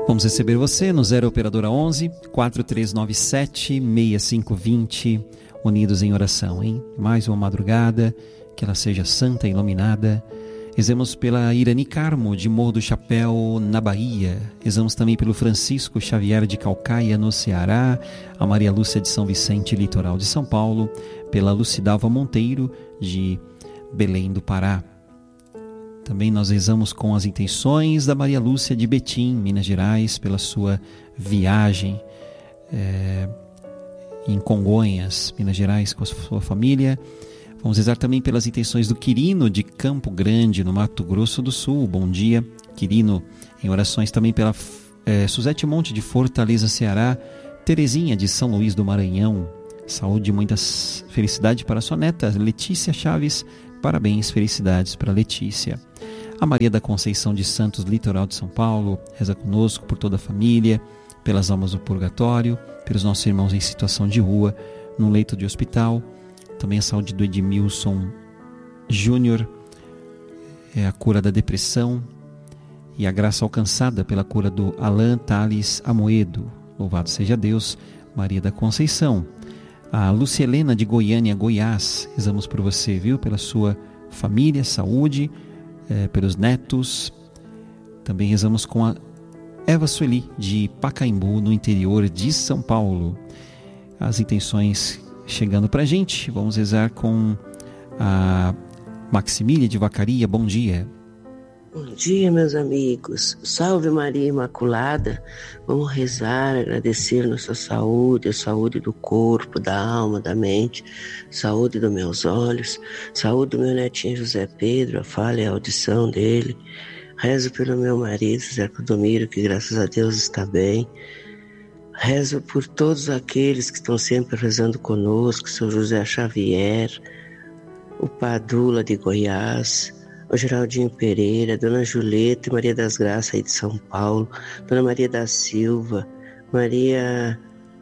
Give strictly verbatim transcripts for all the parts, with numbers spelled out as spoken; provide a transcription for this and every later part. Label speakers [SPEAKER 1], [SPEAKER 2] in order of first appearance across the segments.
[SPEAKER 1] Vamos receber você no zero Operadora onze, quatro três nove sete, seis cinco dois zero, unidos em oração, hein? Mais uma madrugada, que ela seja santa e iluminada. Rezamos pela Irani Carmo, de Morro do Chapéu, na Bahia. Rezamos também pelo Francisco Xavier de Calcaia, no Ceará. A Maria Lúcia de São Vicente, litoral de São Paulo. Pela Lucidalva Monteiro, de Belém do Pará. Também nós rezamos com as intenções da Maria Lúcia de Betim, Minas Gerais, pela sua viagem é, em Congonhas, Minas Gerais, com a sua família. Vamos rezar também pelas intenções do Quirino de Campo Grande, no Mato Grosso do Sul. Bom dia, Quirino. Em orações também pela é, Suzete Monte de Fortaleza, Ceará. Terezinha de São Luís do Maranhão. Saúde e muita felicidade para a sua neta, Letícia Chaves. Parabéns, felicidades para Letícia. A Maria da Conceição de Santos, litoral de São Paulo, reza conosco por toda a família, pelas almas do purgatório, pelos nossos irmãos em situação de rua, no leito de hospital. Também a saúde do Edmilson Júnior, é a cura da depressão e a graça alcançada pela cura do Alan Thales Amoedo. Louvado seja Deus, Maria da Conceição. A Lúcia Helena de Goiânia, Goiás, rezamos por você, viu? Pela sua família, saúde, é, pelos netos. Também rezamos com a Eva Sueli de Pacaembu, no interior de São Paulo. As intenções chegando para a gente. Vamos rezar com a Maximília de Vacaria. Bom dia.
[SPEAKER 2] Bom dia, meus amigos. Salve Maria Imaculada. Vamos rezar, agradecer nossa saúde, a saúde do corpo, da alma, da mente, saúde dos meus olhos, saúde do meu netinho José Pedro, a fala e a audição dele. Rezo pelo meu marido, José Clodomiro, que graças a Deus está bem. Rezo por todos aqueles que estão sempre rezando conosco, São José Xavier, o Padula de Goiás, o Geraldinho Pereira, Dona Julieta e Maria das Graças aí de São Paulo, Dona Maria da Silva, Maria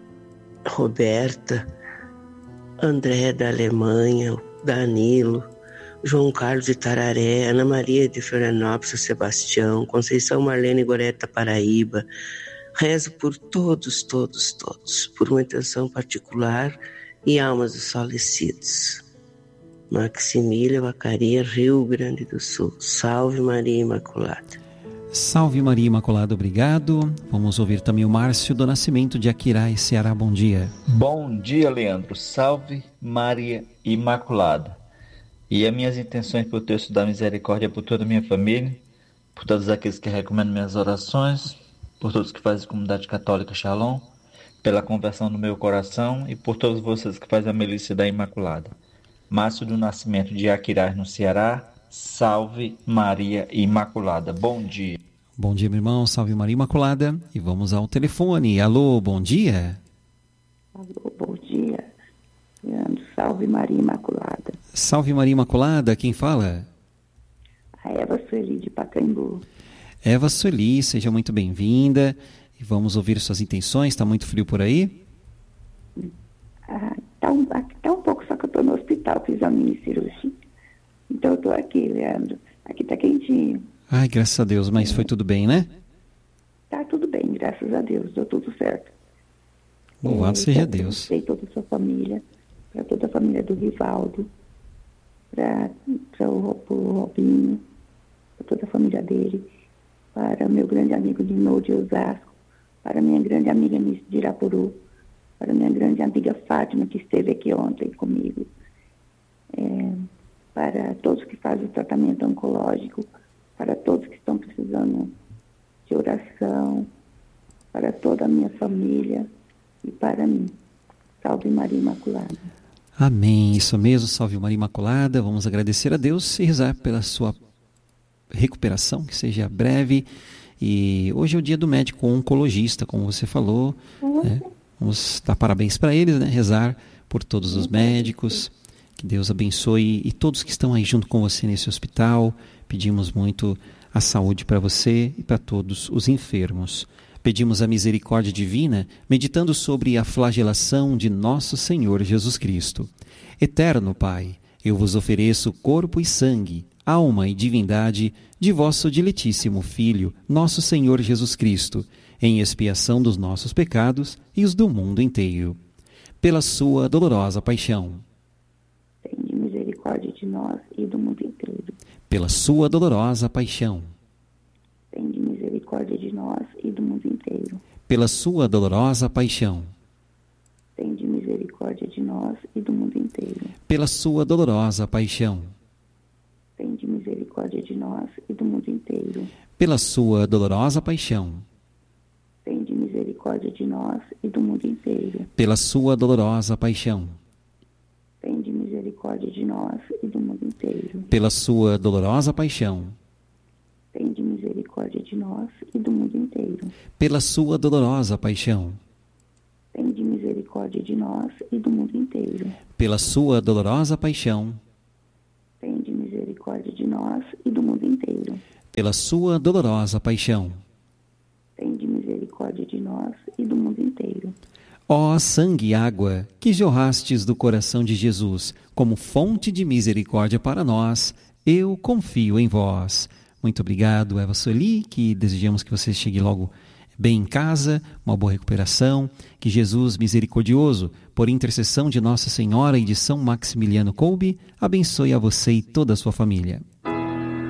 [SPEAKER 2] Roberta, André da Alemanha, Danilo, João Carlos de Tararé, Ana Maria de Florianópolis, São Sebastião, Conceição Marlene Goreta, Paraíba. Rezo por todos, todos, todos, por uma intenção particular e almas dos falecidos. Maximília Vacaria, Rio Grande do Sul. Salve Maria Imaculada.
[SPEAKER 1] Salve Maria Imaculada, obrigado. Vamos ouvir também o Márcio do Nascimento de Aquiraz, Ceará. Bom dia.
[SPEAKER 3] Bom dia, Leandro. Salve Maria Imaculada. E as minhas intenções por texto da misericórdia por toda a minha família, por todos aqueles que recomendam minhas orações, por todos que fazem a comunidade católica Shalom, pela conversão do meu coração e por todos vocês que fazem a milícia da Imaculada. Márcio do Nascimento de Aquiraz, no Ceará. Salve Maria Imaculada. Bom dia.
[SPEAKER 1] Bom dia, meu irmão. Salve Maria Imaculada. E vamos ao telefone. Alô, bom dia.
[SPEAKER 4] Alô, bom dia. Leandro, salve Maria Imaculada.
[SPEAKER 1] Salve Maria Imaculada. Quem fala?
[SPEAKER 4] A Eva Sueli de Pacaembu.
[SPEAKER 1] Eva Sueli, seja muito bem-vinda. E vamos ouvir suas intenções. Está muito frio por aí?
[SPEAKER 4] Ah, tá um, tá um pouco, só que eu estou no hospital, fiz a mini cirurgia. Então eu estou aqui, Leandro. Aqui está quentinho.
[SPEAKER 1] Ai, graças a Deus, mas é. Foi tudo bem, né?
[SPEAKER 4] Tá tudo bem, graças a Deus, deu tudo certo.
[SPEAKER 1] Louvado é, seja Deus.
[SPEAKER 4] Para toda a sua família, para toda a família do Rivaldo, para o Robinho, para toda a família dele, para meu grande amigo Lino de Osasco, para minha grande amiga Miss de Irapuru, para minha grande amiga Fátima, que esteve aqui ontem comigo, é, para todos que fazem o tratamento oncológico, para todos que estão precisando de oração, para toda a minha família e para mim. Salve Maria Imaculada.
[SPEAKER 1] Amém, isso mesmo, salve Maria Imaculada. Vamos agradecer a Deus e rezar pela sua recuperação, que seja breve. E hoje é o dia do médico oncologista, como você falou, uhum. né? Vamos dar parabéns para eles, né? Rezar por todos os médicos, que Deus abençoe e todos que estão aí junto com você nesse hospital. Pedimos muito a saúde para você e para todos os enfermos. Pedimos a misericórdia divina, meditando sobre a flagelação de nosso Senhor Jesus Cristo. Eterno Pai, eu vos ofereço corpo e sangue, alma e divindade de vosso diletíssimo Filho, nosso Senhor Jesus Cristo, em expiação dos nossos pecados e os do mundo inteiro. Pela sua dolorosa paixão.
[SPEAKER 4] Tende misericórdia de nós e do mundo inteiro.
[SPEAKER 1] Pela sua dolorosa paixão.
[SPEAKER 4] Tende misericórdia de nós e do mundo inteiro.
[SPEAKER 1] Pela sua dolorosa paixão.
[SPEAKER 4] Tende misericórdia de nós e do mundo inteiro.
[SPEAKER 1] Pela sua dolorosa paixão.
[SPEAKER 4] Tende misericórdia de nós e do mundo inteiro.
[SPEAKER 1] Pela sua dolorosa paixão.
[SPEAKER 4] Tende misericórdia de nós e do mundo inteiro.
[SPEAKER 1] Pela sua dolorosa paixão.
[SPEAKER 4] Tende misericórdia de nós e do mundo inteiro.
[SPEAKER 1] Pela sua dolorosa paixão.
[SPEAKER 4] Tende misericórdia de nós e do mundo inteiro.
[SPEAKER 1] Pela sua dolorosa paixão.
[SPEAKER 4] Tende misericórdia de nós e do mundo inteiro.
[SPEAKER 1] Pela sua dolorosa paixão.
[SPEAKER 4] Tende misericórdia de nós e do mundo inteiro.
[SPEAKER 1] Pela sua dolorosa paixão.
[SPEAKER 4] Tende misericórdia de nós e do mundo inteiro.
[SPEAKER 1] Ó sangue e água que jorrastes do coração de Jesus como fonte de misericórdia para nós, eu confio em vós. Muito obrigado, Eva Soli, que desejamos que você chegue logo bem em casa, uma boa recuperação, que Jesus misericordioso, por intercessão de Nossa Senhora e de São Maximiliano Kolbe, abençoe a você e toda a sua família.